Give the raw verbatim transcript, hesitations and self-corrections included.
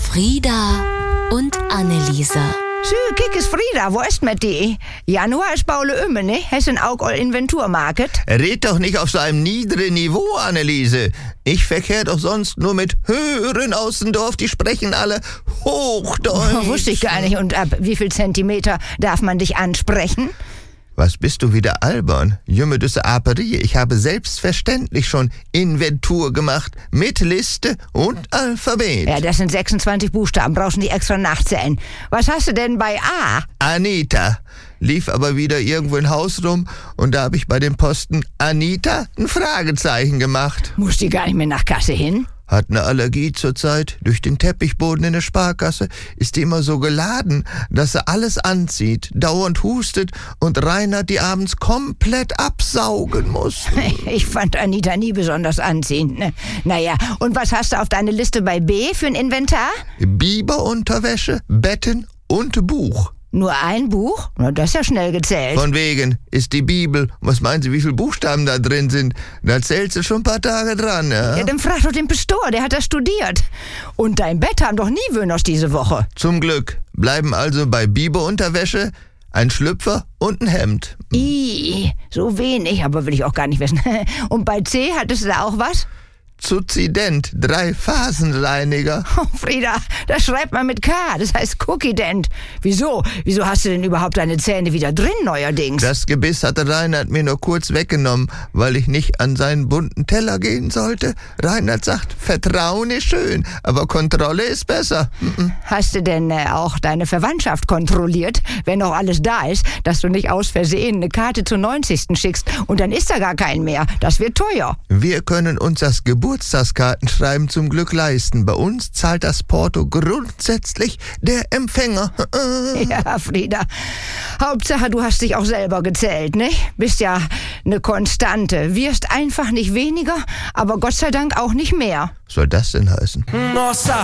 Frieda und Anneliese. So, kijk eens Frieda, wo ist mit die? Januar ist Baule Ümme, ne? Hessen auch all Inventurmarket. Red doch nicht auf so einem niederen Niveau, Anneliese. Ich verkehr doch sonst nur mit Hören aus dem Dorf, die sprechen alle Hochdeutsch. Oh, wusste ich gar nicht. Und ab wie viel Zentimeter darf man dich ansprechen? Was bist du wieder albern? Jümme düsse Aperie. Ich habe selbstverständlich schon Inventur gemacht mit Liste und Alphabet. Ja, das sind sechsundzwanzig Buchstaben, brauchst du nicht extra nachzählen. Was hast du denn bei A? Anita. Lief aber wieder irgendwo im Haus rum und da habe ich bei dem Posten Anita ein Fragezeichen gemacht. Muss die gar nicht mehr nach Kasse hin? Hat eine Allergie zurzeit. Durch den Teppichboden in der Sparkasse ist die immer so geladen, dass sie alles anzieht, dauernd hustet und Reinhard die abends komplett absaugen muss. Ich fand Anita nie besonders anziehend. Ne? Naja, und was hast du auf deine Liste bei B für ein Inventar? Biberunterwäsche, Betten und Buch. Nur ein Buch? Na, das ist ja schnell gezählt. Von wegen, ist die Bibel. Was meinen Sie, wie viele Buchstaben da drin sind? Da zählt sie schon ein paar Tage dran, ja? Ja, dann frag doch den Pastor, der hat das studiert. Und dein Bett haben doch nie Wöhners diese Woche. Zum Glück. Bleiben also bei Biberunterwäsche ein Schlüpfer und ein Hemd. Ih, so wenig, aber will ich auch gar nicht wissen. Und bei C hattest du da auch was? Zuzident, Drei-Phasen-Reiniger. Oh, Frieda, das schreibt man mit K, das heißt Cookie-Dent. Wieso? Wieso hast du denn überhaupt deine Zähne wieder drin neuerdings? Das Gebiss hatte Reinhard mir nur kurz weggenommen, weil ich nicht an seinen bunten Teller gehen sollte. Reinhard sagt, Vertrauen ist schön, aber Kontrolle ist besser. Mm-mm. Hast du denn äh, auch deine Verwandtschaft kontrolliert, wenn noch alles da ist, dass du nicht aus Versehen eine Karte zur neunzigsten schickst und dann ist da gar kein mehr. Das wird teuer. Wir können uns das Geburtstagskartenschreiben zum Glück leisten. Bei uns zahlt das Porto grundsätzlich der Empfänger. Ja, Frieda. Hauptsache, du hast dich auch selber gezählt, ne? Bist ja eine Konstante. Wirst einfach nicht weniger, aber Gott sei Dank auch nicht mehr. Was soll das denn heißen? Nossa!